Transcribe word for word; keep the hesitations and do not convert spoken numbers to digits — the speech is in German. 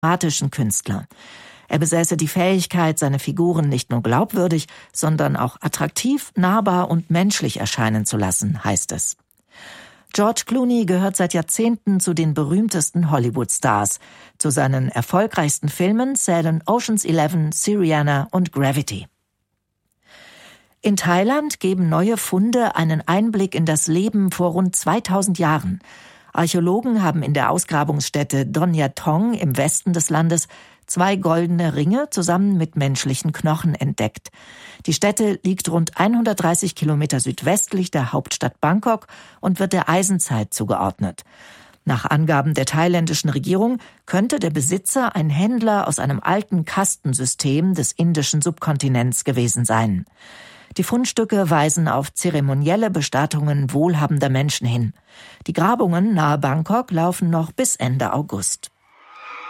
charismatischen Künstler. Er besäße die Fähigkeit, seine Figuren nicht nur glaubwürdig, sondern auch attraktiv, nahbar und menschlich erscheinen zu lassen, heißt es. George Clooney gehört seit Jahrzehnten zu den berühmtesten Hollywood-Stars. Zu seinen erfolgreichsten Filmen zählen Ocean's Eleven, Syriana und Gravity. In Thailand geben neue Funde einen Einblick in das Leben vor rund zweitausend Jahren. Archäologen haben in der Ausgrabungsstätte Don Yathong im Westen des Landes zwei goldene Ringe zusammen mit menschlichen Knochen entdeckt. Die Stätte liegt rund hundertdreißig Kilometer südwestlich der Hauptstadt Bangkok und wird der Eisenzeit zugeordnet. Nach Angaben der thailändischen Regierung könnte der Besitzer ein Händler aus einem alten Kastensystem des indischen Subkontinents gewesen sein. Die Fundstücke weisen auf zeremonielle Bestattungen wohlhabender Menschen hin. Die Grabungen nahe Bangkok laufen noch bis Ende August.